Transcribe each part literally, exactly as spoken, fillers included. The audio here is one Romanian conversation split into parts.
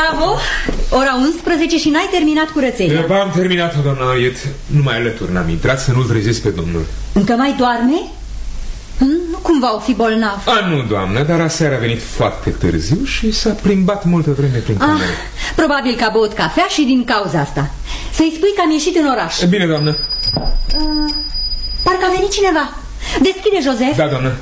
Bravo! Ora unsprezece și n-ai terminat curățenia. Eu am terminat-o, doamna Ariet. Numai alături n-am intrat să nu-l trezesc pe domnul. Încă mai doarme? Nu cumva o fi bolnav? A, nu, doamnă, dar aseară a venit foarte târziu și s-a plimbat multă vreme prin ah, cameră. Probabil că a băut cafea și din cauza asta. Să-i spui că am ieșit în oraș. Bine, doamnă. uh, Parcă a venit cineva. Deschide, Joseph. Da, doamnă.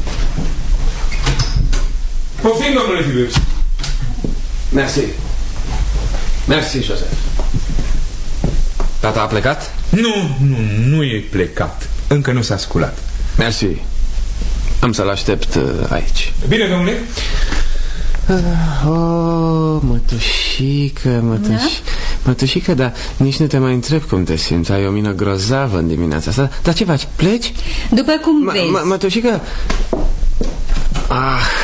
Poftim, domnule Tiburce. Mersi. Mersi, Joseph. Tata a plecat? Nu, nu, nu e plecat. Încă nu s-a sculat. Mersi. Am să-l aștept aici. Bine, domnule. uh, Oh, mătușică, mătuș... da? Mătușică, dar nici nu te mai întreb cum te simți. Ai o mină grozavă în dimineața asta. Dar ce faci? Pleci? După cum vezi. Mătușică... Ah,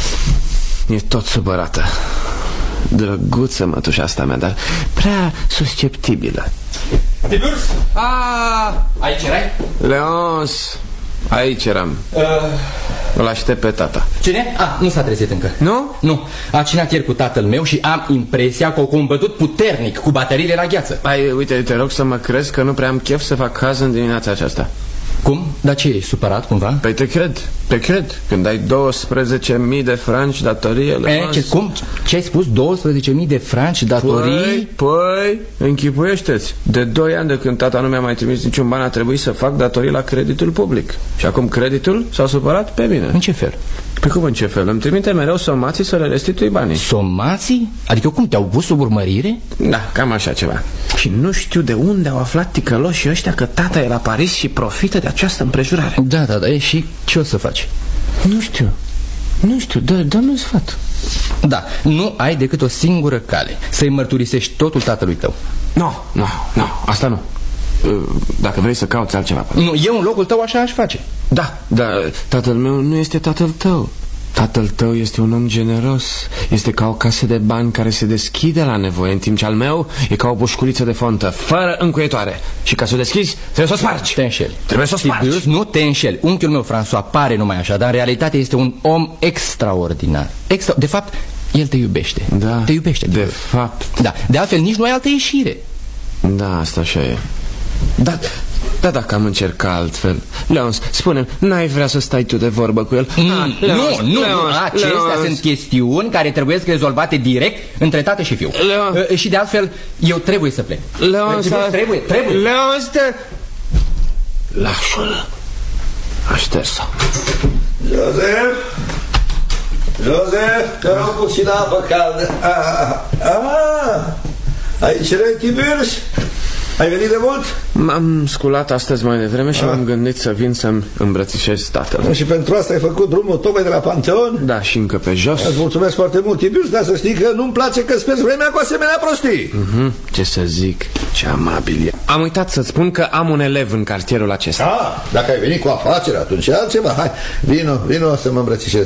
e tot supărată. Drăguță mătușa asta mea, dar prea susceptibilă. Tiburce? Ah, aici erai? Leons, aici eram. uh... Îl aștept pe tata. Cine? Ah, nu s-a trezit încă. Nu? Nu, a cinat ieri cu tatăl meu și am impresia că o combătut puternic cu bateriile la gheață. Ai, uite, te rog să mă crezi că nu prea am chef să fac caz în dimineața aceasta. Cum? Dar ce, ești supărat cumva? Păi te cred, te cred. Când ai douăsprezece mii de franci datorie. E, ce, cum? Ce ai spus? douăsprezece mii de franci datorii? Păi, păi, închipuiește-ți. De doi ani de când tata nu mi-a mai trimis niciun ban, a trebuit să fac datorii la creditul public. Și acum creditul s-a supărat pe mine. În ce fel? Pe cum în ce fel? Îmi trimite mereu somații să le restitui banii. Somații? Adică cum, te-au pus sub urmărire? Da, cam așa ceva. Și nu știu de unde au aflat ticăloșii ăștia că tata e la Paris și profită de această împrejurare. Da, da, da, e, și ce o să faci? Nu știu, nu știu, dă, dă-mi un sfat. Da, nu ai decât o singură cale: să-i mărturisești totul tatălui tău. Nu, nu, nu, asta nu. Dacă vrei să cauți altceva. Nu, eu în locul tău așa aș face. Da, dar tatăl meu nu este tatăl tău. Tatăl tău este un om generos. Este ca o casă de bani care se deschide la nevoie, în timp ce al meu e ca o pușculiță de fontă, fără încuietoare. Și ca să o deschizi, trebuie să o spargi. Te înșeli. Trebuie să o spargi. Sigur, nu te înșeli. Unchiul meu, François, pare numai așa, dar în realitate este un om extraordinar. Extra... De fapt, el te iubește. Da, te iubește. De fapt. Da, de altfel nici nu ai altă ieșire. Da, asta așa e. Da, da, dacă am încercat altfel. Leons, spune-mi, n-ai vrea să stai tu de vorbă cu el? Mm, ah, Leons, nu, nu, Leons, acestea Leons. sunt chestiuni care trebuie rezolvate direct între tată și fiu. Leons. uh, Și de altfel, eu trebuie să plec. Leons, Trebuie, trebuie, trebuie. Leons, te... Lașul a șters-o. Joseph, Joseph, te rog puțină apă caldă. Ah, ah, aici erai, Tiburce? Ai venit de mult? M-am sculat astăzi mai devreme și m-am gândit să vin să-mi îmbrățișez tatăl. Și pentru asta ai făcut drumul tocmai de la Panteon? Da, și încă pe jos. Îți mulțumesc foarte mult, Tiburce, dar să știi că nu-mi place că spezi vremea cu asemenea prostii. mm-hmm. Ce să zic, ce amabil e. Am uitat să-ți spun că am un elev în cartierul acesta. Ah, dacă ai venit cu afacere, atunci e altceva. Hai, vino, vino să mă îmbrățișez.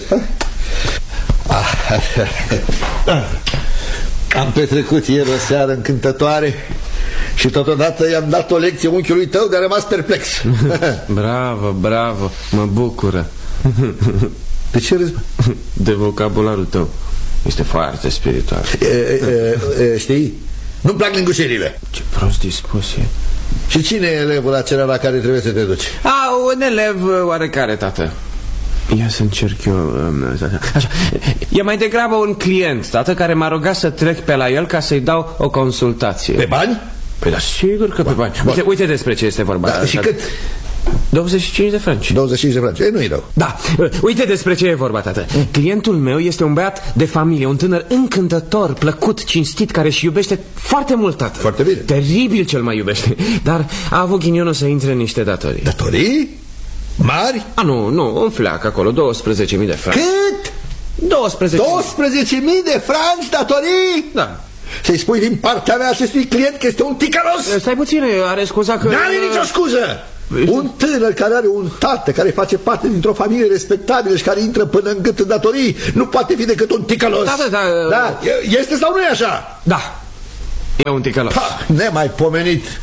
Ah. Am petrecut ieri o seară încântătoare și totodată i-am dat o lecție unchiului tău de a rămas perplex. Bravo, bravo, mă bucură. De ce râzi? De vocabularul tău. Este foarte spiritual. e, e, e, Știi? Nu-mi plac lingușirile. Ce prost dispus e. Și cine e elevul acela la care trebuie să te duci? A, un elev oarecare, tată. Ia să încerc eu. Așa. E mai degrabă un client, tată, care m-a rugat să trec pe la el ca să-i dau o consultație. Pe bani? Păi da, sigur că pe bani. Uite, uite despre ce este vorba. Da, și cât? douăzeci și cinci de franci. douăzeci și cinci de franci, e, nu-i rău. Da, uite despre ce e vorba, tată. Clientul meu este un băiat de familie, un tânăr încântător, plăcut, cinstit, care își iubește foarte mult, tată. Foarte bine. Teribil cel mai iubește. Dar a avut ghinionul să intre în niște datorii. Datorii? Mari? A, nu, nu, un fleac acolo, douăsprezece mii de franci. Cât? douăsprezece mii. douăsprezece mii de franci datorii? Da. Să-i spui din partea mea acestui client că este un ticălos? Stai puțin, are scuza că... N-are nicio scuză! Un tânăr care are un tată care face parte dintr-o familie respectabilă și care intră până în gât în datorii nu poate fi decât un ticălos. Da, da, da. Da, este sau nu e așa? Da, e un ticălos. Pa, nemaipomenit.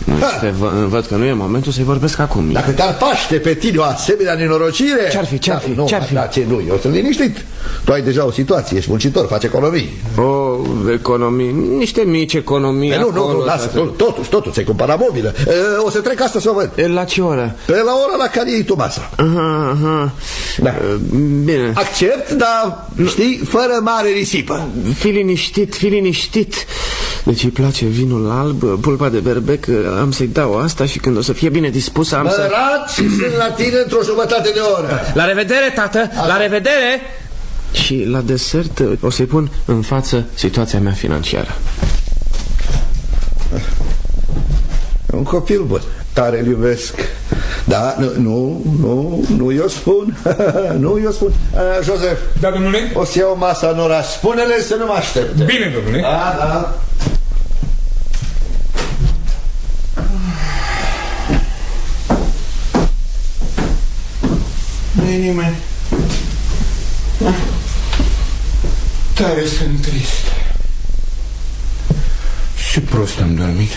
Nu este, văd că nu e momentul să-i vorbesc acum. Dacă te-ar paște pe tine o asemenea nenorocire... Ce-ar fi, ce-ar fi, nu, ce-ar fi? Da, ce nu, eu sunt liniștit. Tu ai deja o situație, ești muncitor, faci economii. O, economii, niște mici economii. Nu, nu, nu, lasă, totuși, totuși, ți-ai cumpărat mobilă. O să trec asta să o văd. La ce oră? Pe la ora la care iei tu masa. Aha, aha. Da. Bine. Accept, dar, știi, fără mare risipă. Fii liniștit, fii liniștit. Deci îi place vinul alb, pulpa de berbec, am să-i dau asta și când o să fie bine dispusă am Mă să... rat și sunt la tine într-o jumătate de oră. La revedere, tată, la revedere! Și la desert o să-i pun în față situația mea financiară. Un copil bun, tare îl iubesc. Da, nu, nu, nu, nu eu spun. Nu eu spun. uh, Joseph. Da, domnule? O să iau masa în oraș. Spune-le să nu mă aștepte. Bine, domnule. Da, da. Nu e nimeni. Tare sunt trist. Și prost am dormit.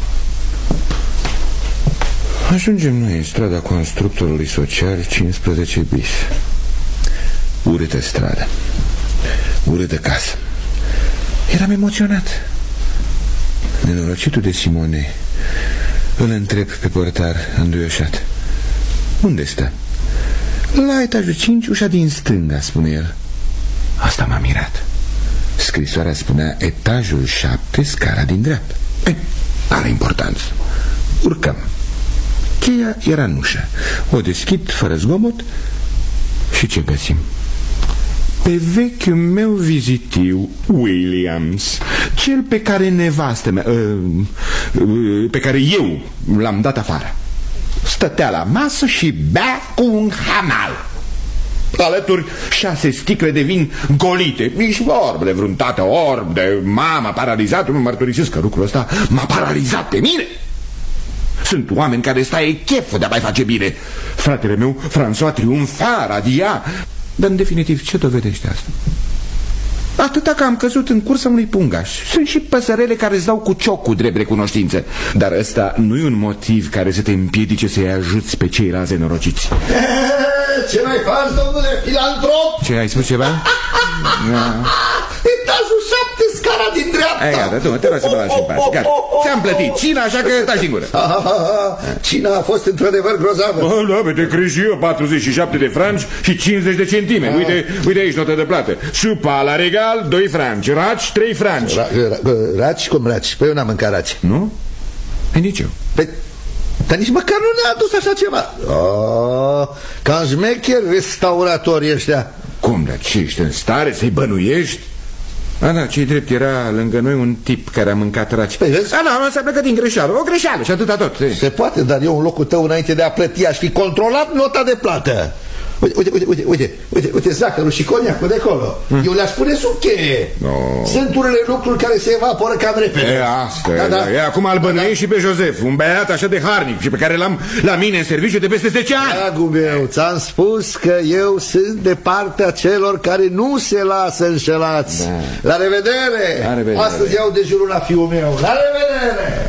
Ajungem noi în strada constructorului social cincisprezece bis. Urâtă stradă, urâtă casă. Eram emoționat. Nenorocitul de Simone îl întreb pe portar înduioșat: unde stă? La etajul cinci, ușa din stânga, spune el. Asta m-a mirat. Scrisoarea spunea etajul șapte, scara din dreapta. E, are importanță. Urcăm. Cheia era în ușă. O deschid fără zgomot și ce găsim? Pe vechiul meu vizitiu Williams, cel pe care nevastă mea, pe care eu l-am dat afară, stătea la masă și bea cu un hamal. Alături șase sticle de vin golite. Nici orb de vreun tată orb, de mama paralizată. Nu mărturisesc că lucrul ăsta m-a paralizat pe mine. Sunt oameni care stai cheful de a mai face bine. Fratele meu, François, triumfa, radia. Dar în definitiv, ce dovedește asta? Atâta că am căzut în cursa unui pungaș. Sunt și păsărele care îți dau cu ciocul drept recunoștință. Dar ăsta nu e un motiv care să te împiedice să-i ajuți pe ceilalți nenorociți. Ce mai faci, domnule filantrop? Ce, ai spus ceva? Etajul șapte, scara din dreapta. Ei, gata, tu, te rog să mă lași în pace. Gata, ți-am plătit cina, așa că taci din gură. Cina a fost într-adevăr grozavă. Oh, da, te crezi și eu, patruzeci și șapte de franci și cincizeci de centime. Uite, uite aici, notă de plată. Supa la regal, doi franci. Raci, trei franci. Ra ra raci? Cum raci? Păi eu n-am mâncat raci. Nu? E nici eu. Păi, dar nici măcar nu ne-a adus așa ceva. Oh, cam șmecher restauratorii ăștia. Cum, dar ce, ești în stare să-i bănuiești? A, da, ce-i drept, era lângă noi un tip care a mâncat raci. Păi, vezi? A, da, înseamnă că din greșeală, o greșeală și atâta tot. Se poate, dar eu în locul tău, înainte de a plăti, aș fi controlat nota de plată. Uite, uite, uite, uite, uite, uite, zahărul și coniacul de acolo. Hmm. Eu le-aș pune sub cheie. No. Sunt unele lucruri care se evaporă cam repede. E, asta da, e, da. e, acum îl bănuiești da, da. și pe Joseph, un băiat așa de harnic și pe care l-am la mine în serviciu de peste zece ani. Dragul meu, ți-am spus că eu sunt de partea celor care nu se lasă înșelați. Da. La revedere! La revedere! Astăzi iau dejurul la fiul meu. La revedere!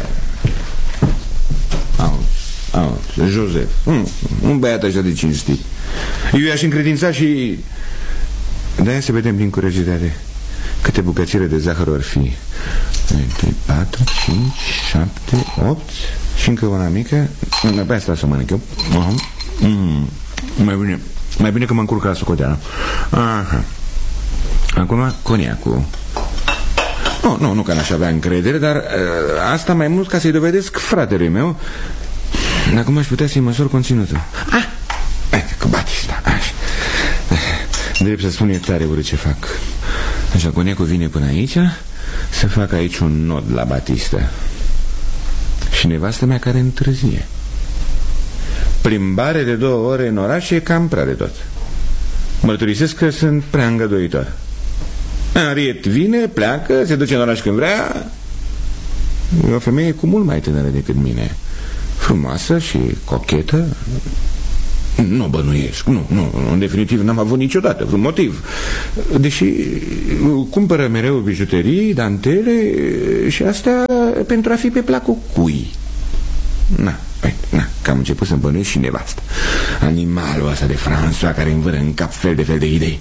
Auzi, auzi, Joseph, mm, un băiat așa de cinstit. Eu i-aș încredința și... De-aia să vedem din curiozitate câte bucățire de zahăr ar fi. trei, patru, cinci, șapte, opt și încă una mică. Pe asta să mănânc eu. mm. Mai bine, mai bine că mă încurc la socoteală. Aha. Acum coniacul. Nu, nu, nu că n-aș avea încredere, dar asta mai mult ca să-i dovedesc fratelui meu. Acum aș putea să-i măsor conținutul. Ah! Cu Batista, așa. Drept să spun, e tare urât ce fac. Așa, coniacul vine până aici. Să fac aici un nod la Batista. Și nevastă mea care întârzie. Plimbare de două ore în oraș e cam prea de tot. Mărturisesc că sunt prea îngăduitor. Henriette vine, pleacă, se duce în oraș când vrea. E o femeie cu mult mai tânără decât mine. Frumoasă și cochetă. Nu bănuiesc, nu, nu, în definitiv n-am avut niciodată vreun motiv. Deși cumpără mereu bijuterii, dantele și astea pentru a fi pe placul cui. Na, na, că am început să-mi bănuiesc și nevastă. Animalul ăsta de François care îmi vâră în cap fel de fel de idei.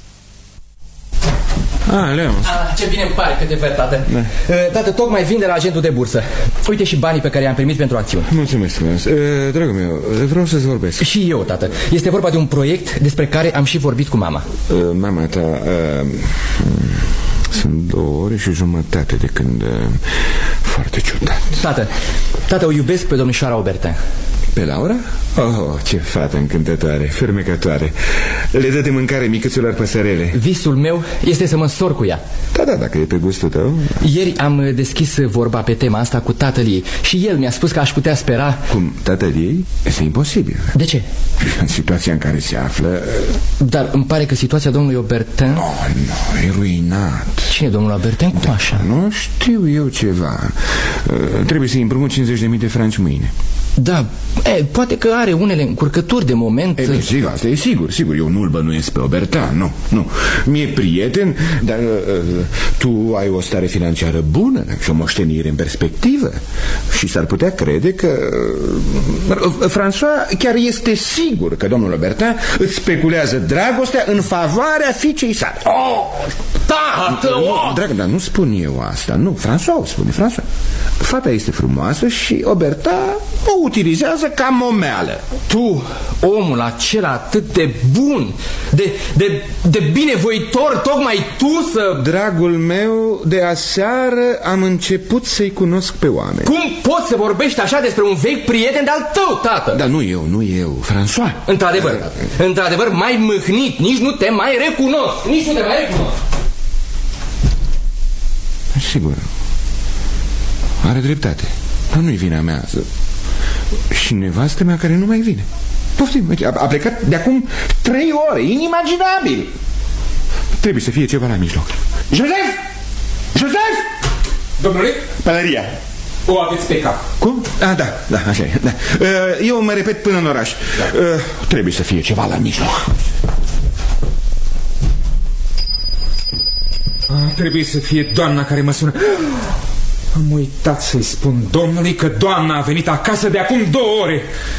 Ah, Leo. Ah, ce bine îmi pare că te văd, tată. Da. uh, Tată, tocmai vin de la agentul de bursă. Uite și banii pe care i-am primit pentru acțiuni. Mulțumesc, uh, dragul meu, vreau să-ți vorbesc. Și eu, tată. Este vorba de un proiect despre care am și vorbit cu mama. uh, Mama ta uh, Sunt două ore și jumătate de când uh, Foarte ciudat. Tată, tată, o iubesc pe domnișoara Aubertin. Pe Laura? Oh, ce fată încântătoare, fermecătoare. Le dă de mâncare micăților păsărele. Visul meu este să mă însor cu ea. Da, da, dacă e pe gustul tău. Ieri am deschis vorba pe tema asta cu tatăl ei și el mi-a spus că aș putea spera. Cum, tatăl ei? Este imposibil. De ce? În situația în care se află. Dar îmi pare că situația domnului Aubertin... Oh, nu, e ruinat. Cine, domnul Aubertin? Cum da, așa? Nu știu eu ceva. uh, Trebuie să-i împrumut cincizeci de mii de franci mâine. Da, e, poate că are unele încurcături de moment. E, sigur, asta e sigur, sigur. Eu nu-l bănuiesc pe Aubertin, nu, nu. Mi-e prieten, dar uh, tu ai o stare financiară bună și o moștenire în perspectivă. Și s-ar putea crede că uh, François chiar este sigur că domnul Aubertin îți speculează dragostea în favoarea fiicei sale. Oh, tată! Oh! Dragă, dar nu spun eu asta, nu, François o spune, François. Fata este frumoasă și Aubertin o utilizează ca momeală. Tu, omul acela atât de bun, de, de, de binevoitor, tocmai tu să... Dragul meu, de aseară am început să-i cunosc pe oameni. Cum poți să vorbești așa despre un vechi prieten de-al tău, tată? Dar nu eu, nu eu, François. Într-adevăr, într-adevăr, mai mâhnit, nici nu te mai recunosc, nici nu te mai recunosc. Sigur, are dreptate. Dar nu-i vina mea. Și nevastă mea care nu mai vine. Poftim, a, a plecat de acum trei ore. Inimaginabil. Trebuie să fie ceva la mijloc. Joseph! Joseph! Domnule? Pălăria. O aveți pe cap. Cum? Ah, da, da, așa e, da. Eu mă repet până în oraș. Da. Trebuie să fie ceva la mijloc. Ah, trebuie să fie doamna care mă sună. Am uitat să-i spun domnului că doamna a venit acasă de acum două ore.